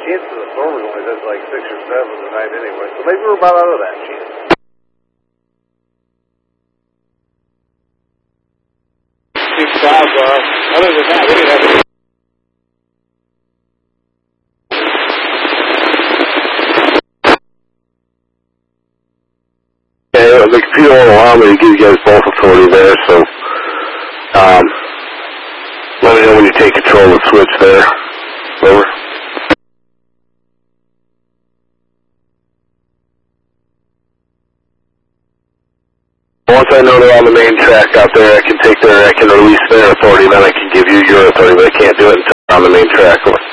hits of the storm only does like 6 or 7 tonight anyway, so maybe we're about out of that chance. Clouds are. Other than that, we didn't have any. Yeah, the computer won't allow me to give you guys both authority there, so let me know when you take control of the switch there. Over. Once I know they're on the main track out there, I can release their authority, then I can give you your authority, but I can't do it until they're on the main track.